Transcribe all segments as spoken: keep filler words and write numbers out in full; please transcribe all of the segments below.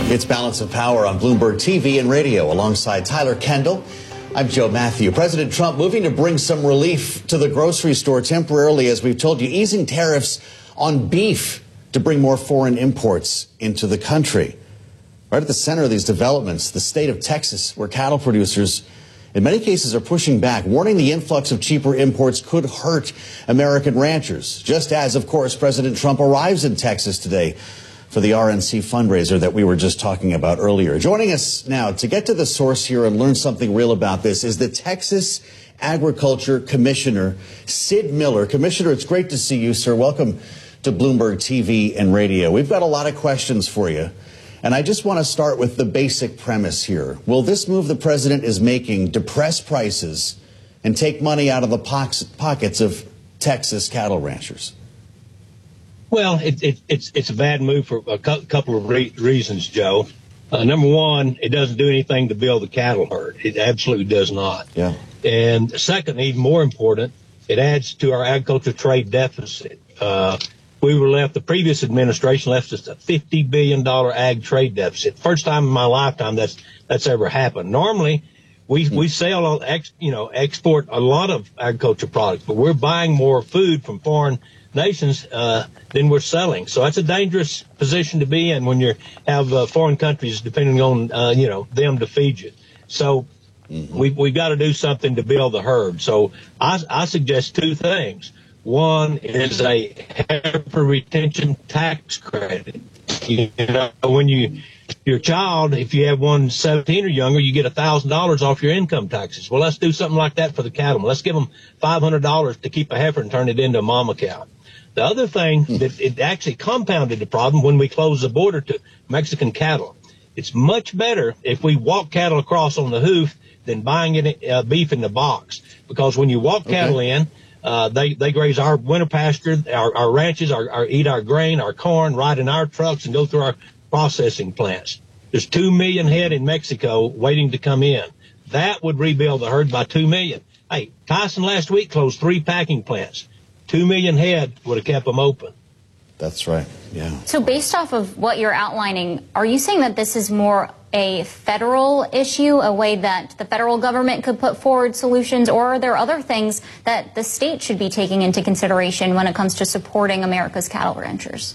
It's Balance of Power on Bloomberg T V and radio alongside Tyler Kendall. I'm Joe Matthew. President Trump moving to bring some relief to the grocery store temporarily, as we've told you, easing tariffs on beef to bring more foreign imports into the country. Right at the center of these developments, the state of Texas, where cattle producers in many cases are pushing back, warning the influx of cheaper imports could hurt American ranchers, just as, of course, President Trump arrives in Texas today for the R N C fundraiser that we were just talking about earlier. Joining us now to get to the source here and learn something real about this is the Texas Agriculture Commissioner, Sid Miller. Commissioner, it's great to see you, sir. Welcome to Bloomberg T V and radio. We've got a lot of questions for you, and I just want to start with the basic premise here. Will this move the president is making depress prices and take money out of the pockets of Texas cattle ranchers? Well, it, it, it's it's a bad move for a cu- couple of re- reasons, Joe. Uh, number one, it doesn't do anything to build the cattle herd. It absolutely does not. Yeah. And second, even more important, it adds to our agriculture trade deficit. Uh, we were left, the previous administration left us a fifty billion dollars ag trade deficit. First time in my lifetime that's that's ever happened. Normally, we mm-hmm. we sell, ex, you know, export a lot of agriculture products, but we're buying more food from foreign nations uh, than we're selling. So that's a dangerous position to be in when you have uh, foreign countries depending on, uh, you know, them to feed you. So mm-hmm. we we got to do something to build the herd. So I, I suggest two things. One is a heifer retention tax credit. You know, when you your child, if you have one seventeen or younger, you get one thousand dollars off your income taxes. Well, let's do something like that for the cattlemen. Let's give them five hundred dollars to keep a heifer and turn it into a mama cow. The other thing that it actually compounded the problem when we closed the border to Mexican cattle. It's much better if we walk cattle across on the hoof than buying it, uh, beef in the box. Because when you walk okay. cattle in, uh, they, they graze our winter pasture, our, our ranches, our, our, eat our grain, our corn, ride in our trucks and go through our processing plants. There's two million head in Mexico waiting to come in. That would rebuild the herd by two million. Hey, Tyson last week closed three packing plants. Two million head would have kept them open. That's right. Yeah. So based off of what you're outlining, are you saying that this is more a federal issue, a way that the federal government could put forward solutions, or are there other things that the state should be taking into consideration when it comes to supporting America's cattle ranchers?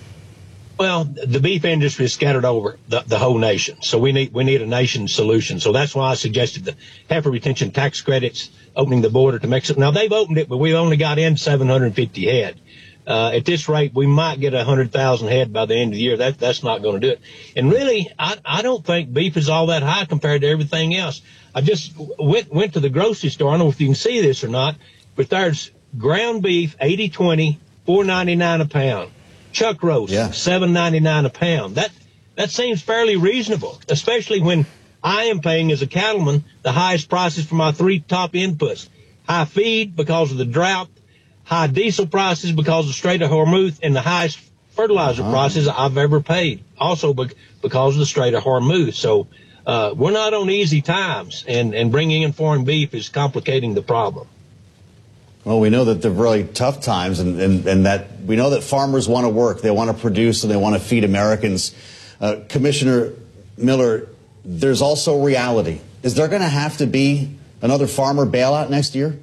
Well, the beef industry is scattered over the, the whole nation, so we need we need a nation solution. So that's why I suggested the heifer retention tax credits, opening the border to Mexico. Now, they've opened it, but we only got in seven hundred fifty head. Uh, at this rate, we might get one hundred thousand head by the end of the year. That That's not going to do it. And really, I, I don't think beef is all that high compared to everything else. I just went went to the grocery store. I don't know if you can see this or not, but there's ground beef, eighty twenty, four ninety-nine a pound. Chuck roast, yeah. seven ninety-nine a pound. That that seems fairly reasonable, especially when I am paying as a cattleman the highest prices for my three top inputs. High feed because of the drought, high diesel prices because of the Strait of Hormuz, and the highest fertilizer uh-huh. prices I've ever paid, also be- because of the Strait of Hormuz. So uh, we're not on easy times, and, and bringing in foreign beef is complicating the problem. Well, we know that they're really tough times, and, and, and that we know that farmers want to work, they want to produce, and they want to feed Americans. Uh, Commissioner Miller, there's also reality. Is there going to have to be another farmer bailout next year?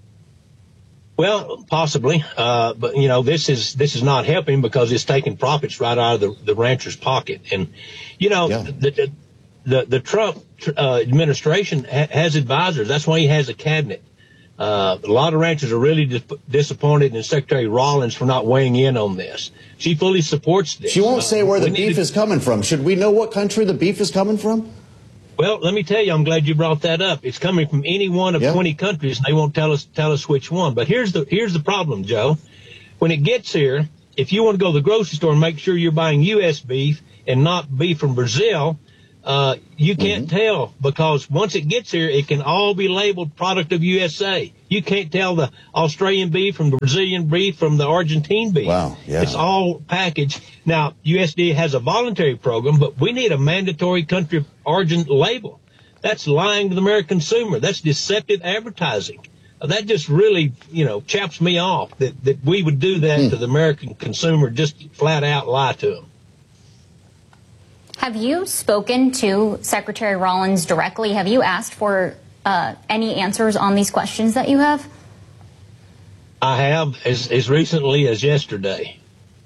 Well, possibly, uh, but you know this is this is not helping because it's taking profits right out of the, the rancher's pocket, and you know yeah. the, the the Trump uh, administration ha- has advisors. That's why he has a cabinet. Uh, a lot of ranchers are really dis- disappointed in Secretary Rawlings for not weighing in on this. She fully supports this. She won't uh, say where the beef to- is coming from. Should we know what country the beef is coming from? Well, let me tell you, I'm glad you brought that up. It's coming from any one of yeah. twenty countries. They won't tell us tell us which one. But here's the here's the problem, Joe. When it gets here, if you want to go to the grocery store and make sure you're buying U S beef and not beef from Brazil, uh, you can't mm-hmm. tell, because once it gets here, it can all be labeled product of U S A. You can't tell the Australian beef from the Brazilian beef from the Argentine beef. Wow, yeah. It's all packaged. Now, U S D A has a voluntary program, but we need a mandatory country of origin label. That's lying to the American consumer. That's deceptive advertising. Uh, that just really, you know, chaps me off that, that we would do that hmm. to the American consumer, just flat out lie to them. Have you spoken to Secretary Rollins directly? Have you asked for uh, any answers on these questions that you have? I have, as, as recently as yesterday.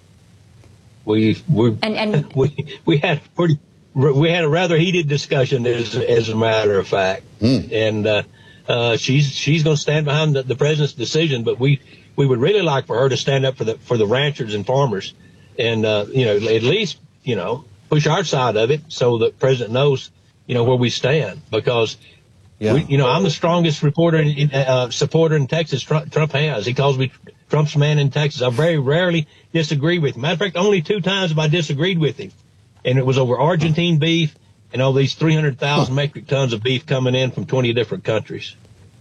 We we and, and we we had a pretty we had a rather heated discussion, as as a matter of fact. Mm. And uh, uh, she's she's going to stand behind the, the president's decision, but we we would really like for her to stand up for the for the ranchers and farmers, and uh, you know, at least you know push our side of it so the president knows you know where we stand, because. Yeah. We, you know, I'm the strongest reporter in, uh, supporter in Texas Trump, Trump has. He calls me Trump's man in Texas. I very rarely disagree with him. Matter of fact, only two times have I disagreed with him. And it was over Argentine beef and all these three hundred thousand huh. metric tons of beef coming in from twenty different countries.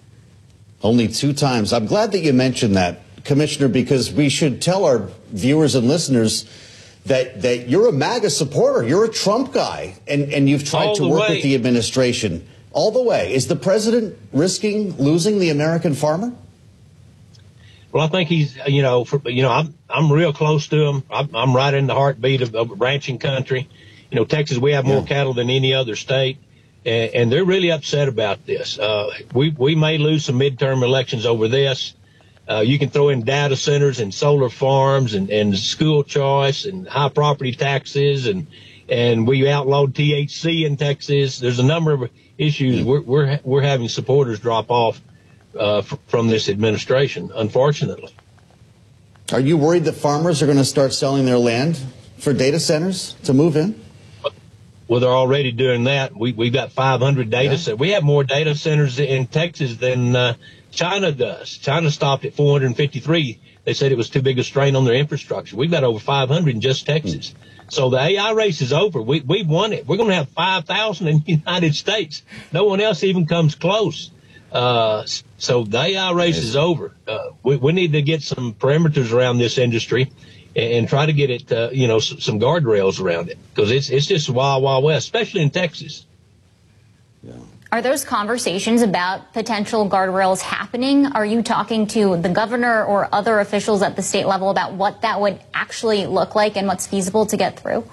Only two times. I'm glad that you mentioned that, Commissioner, because we should tell our viewers and listeners that, that you're a MAGA supporter. You're a Trump guy, and, and you've tried all to work way. with the administration. All the way. Is the president risking losing the American farmer? Well, I think he's, you know, for, you know, I'm I'm real close to him. I'm, I'm right in the heartbeat of, of ranching country. You know, Texas, we have more yeah. cattle than any other state, and, and they're really upset about this. Uh, we we may lose some midterm elections over this. Uh, you can throw in data centers and solar farms and, and school choice and high property taxes, and and we outlawed T H C in Texas. There's a number of issues. We're we're we're having supporters drop off uh, f- from this administration, unfortunately. Are you worried that farmers are going to start selling their land for data centers to move in? Well, they're already doing that. We we've got five hundred data yeah. centers. We have more data centers in Texas than uh, China does. China stopped at four hundred fifty-three. They said it was too big a strain on their infrastructure. We've got over five hundred in just Texas. Hmm. So the A I race is over. We, we've won it. We're going to have five thousand in the United States. No one else even comes close. Uh, so the A I race is over. Uh, we, we need to get some parameters around this industry and, and try to get it, uh, you know, s- some guardrails around it, because it's, it's just wild, wild west, especially in Texas. Yeah. Are those conversations about potential guardrails happening? Are you talking to the governor or other officials at the state level about what that would actually look like and what's feasible to get through?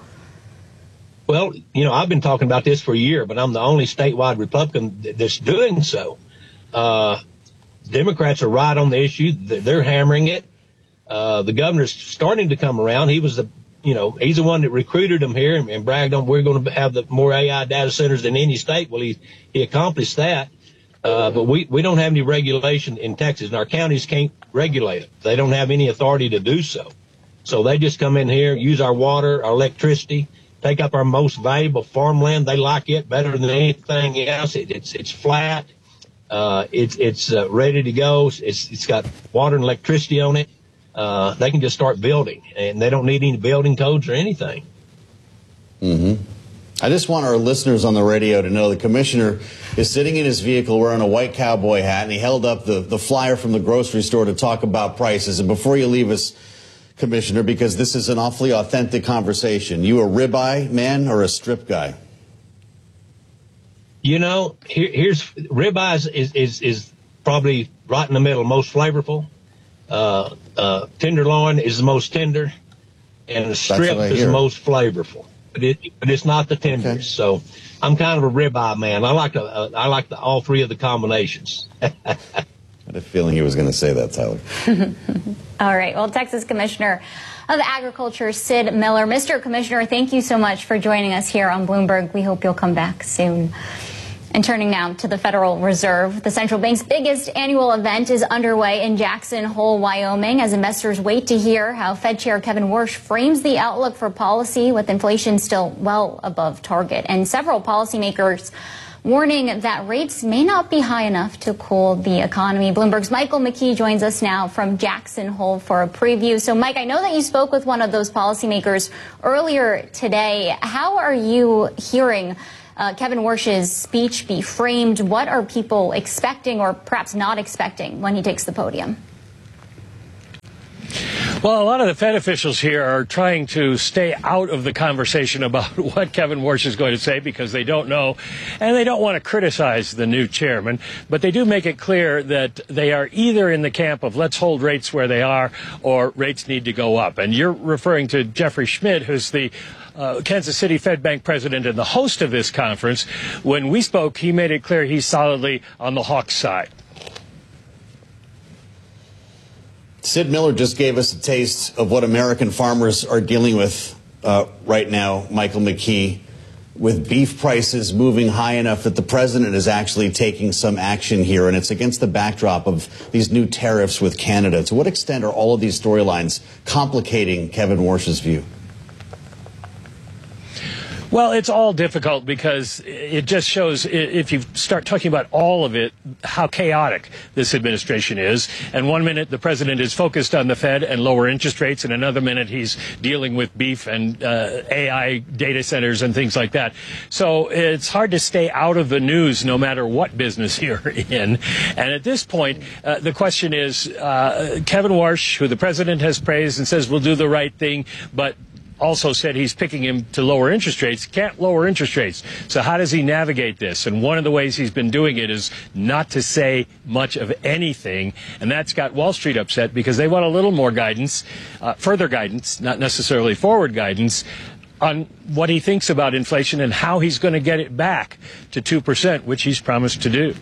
Well, you know, I've been talking about this for a year, but I'm the only statewide Republican that's doing so. Uh, Democrats are right on the issue. They're hammering it. Uh, the governor's starting to come around. He was the You know, he's the one that recruited them here and, and bragged on we're going to have the more A I data centers than any state. Well, he, he accomplished that. Uh, but we, we don't have any regulation in Texas, and our counties can't regulate it. They don't have any authority to do so. So they just come in here, use our water, our electricity, take up our most valuable farmland. They like it better than anything else. It, it's, it's flat. Uh, it's, it's uh, ready to go. It's, it's got water and electricity on it. Uh, they can just start building, and they don't need any building codes or anything. Mm-hmm. I just want our listeners on the radio to know the commissioner is sitting in his vehicle wearing a white cowboy hat, and he held up the, the flyer from the grocery store to talk about prices. And before you leave us, Commissioner, because this is an awfully authentic conversation, you a ribeye man or a strip guy? You know, here, here's ribeye is, is, is, is probably right in the middle, most flavorful. Uh, uh, tenderloin is the most tender, and the strip is the most flavorful. But, it, but it's not the tenderest. Okay. So I'm kind of a ribeye man. I like the, uh, I like the, all three of the combinations. I had a feeling he was going to say that, Tyler. All right. Well, Texas Commissioner of Agriculture, Sid Miller. Mister Commissioner, thank you so much for joining us here on Bloomberg. We hope you'll come back soon. And turning now to the Federal Reserve, the central bank's biggest annual event is underway in Jackson Hole, Wyoming, as investors wait to hear how Fed Chair Kevin Warsh frames the outlook for policy, with inflation still well above target, and several policymakers warning that rates may not be high enough to cool the economy. Bloomberg's Michael McKee joins us now from Jackson Hole for a preview. So, Mike, I know that you spoke with one of those policymakers earlier today. How are you hearing Uh, Kevin Warsh's speech be framed? What are people expecting or perhaps not expecting when he takes the podium? Well, a lot of the Fed officials here are trying to stay out of the conversation about what Kevin Warsh is going to say because they don't know, and they don't want to criticize the new chairman. But they do make it clear that they are either in the camp of let's hold rates where they are or rates need to go up. And you're referring to Jeffrey Schmidt, who's the uh, Kansas City Fed Bank president and the host of this conference. When we spoke, he made it clear he's solidly on the Hawks side. Sid Miller just gave us a taste of what American farmers are dealing with uh, right now, Michael McKee, with beef prices moving high enough that the president is actually taking some action here, and it's against the backdrop of these new tariffs with Canada. To what extent are all of these storylines complicating Kevin Warsh's view? Well, it's all difficult because it just shows, if you start talking about all of it, how chaotic this administration is. And one minute the president is focused on the Fed and lower interest rates, and another minute he's dealing with beef and uh, A I data centers and things like that. So it's hard to stay out of the news no matter what business you're in. And at this point, uh, the question is, uh, Kevin Warsh, who the president has praised and says will do the right thing, but also said he's picking him to lower interest rates, can't lower interest rates. So how does he navigate this? And one of the ways he's been doing it is not to say much of anything. And that's got Wall Street upset because they want a little more guidance, uh, further guidance, not necessarily forward guidance, on what he thinks about inflation and how he's going to get it back to two percent, which he's promised to do.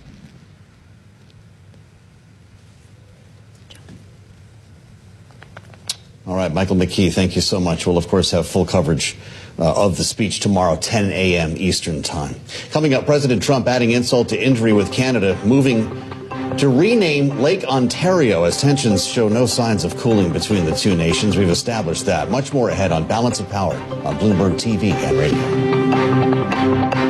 All right, Michael McKee, thank you so much. We'll, of course, have full coverage uh, of the speech tomorrow, ten a.m. Eastern Time. Coming up, President Trump adding insult to injury with Canada, moving to rename Lake Ontario as tensions show no signs of cooling between the two nations. We've established that. Much more ahead on Balance of Power on Bloomberg T V and radio.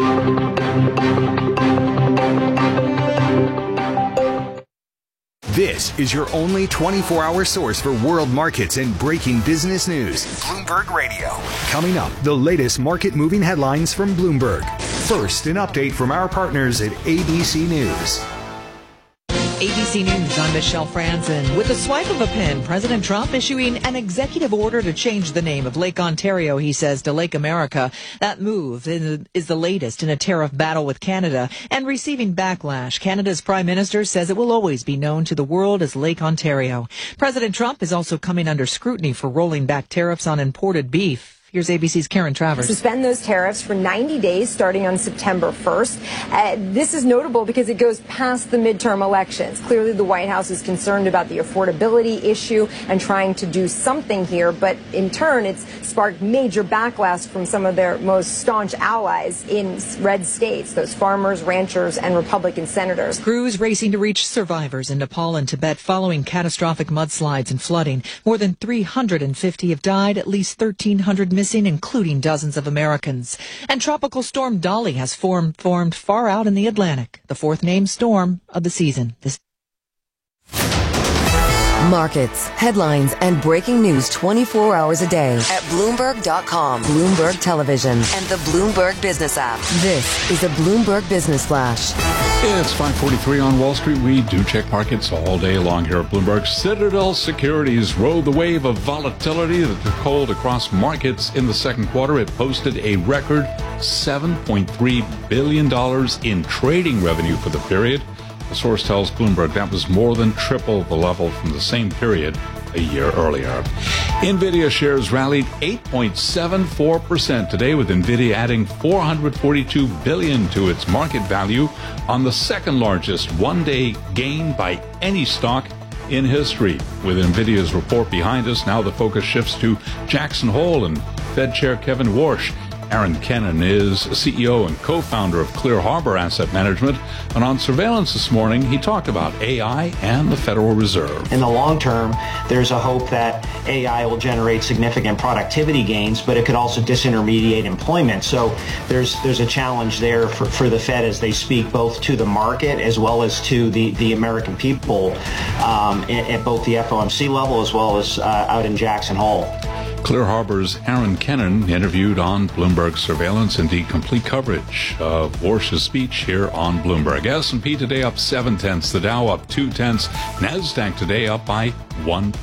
This is your only twenty-four hour source for world markets and breaking business news. Bloomberg Radio. Coming up, the latest market moving headlines from Bloomberg. First, an update from our partners at A B C News. A B C News, I'm Michelle Franzen. With a swipe of a pen, President Trump issuing an executive order to change the name of Lake Ontario, he says, to Lake America. That move is the latest in a tariff battle with Canada and receiving backlash. Canada's prime minister says it will always be known to the world as Lake Ontario. President Trump is also coming under scrutiny for rolling back tariffs on imported beef. Here's A B C's Karen Travers. Suspend those tariffs for ninety days starting on September first. Uh, this is notable because it goes past the midterm elections. Clearly, the White House is concerned about the affordability issue and trying to do something here. But in turn, it's sparked major backlash from some of their most staunch allies in red states, those farmers, ranchers, and Republican senators. Crews racing to reach survivors in Nepal and Tibet following catastrophic mudslides and flooding. More than three hundred fifty have died, at least thirteen hundred missing, including dozens of Americans. And Tropical Storm Dolly has formed, formed far out in the Atlantic, the fourth named storm of the season. This Markets, headlines, and breaking news twenty-four hours a day at Bloomberg dot com, Bloomberg Television, and the Bloomberg Business app. This is a Bloomberg Business Flash. It's five forty-three on Wall Street. We do check markets all day long here at Bloomberg. Citadel Securities rode the wave of volatility that took hold across markets in the second quarter. It posted a record seven point three billion dollars in trading revenue for the period. The source tells Bloomberg that was more than triple the level from the same period a year earlier. NVIDIA shares rallied eight point seven four percent today, with NVIDIA adding four hundred forty-two billion dollars to its market value on the second largest one-day gain by any stock in history. With NVIDIA's report behind us, now the focus shifts to Jackson Hole and Fed Chair Kevin Warsh. Aaron Kennan is C E O and co-founder of Clear Harbor Asset Management. And on surveillance this morning, he talked about A I and the Federal Reserve. In the long term, there's a hope that A I will generate significant productivity gains, but it could also disintermediate employment. So there's there's a challenge there for, for the Fed as they speak both to the market as well as to the, the American people um, at, at both the F O M C level as well as uh, out in Jackson Hole. Clear Harbor's Aaron Kennan interviewed on Bloomberg Surveillance. Indeed, complete coverage of Warsh's speech here on Bloomberg. S and P today up seven tenths, the Dow up two tenths, NASDAQ today up by one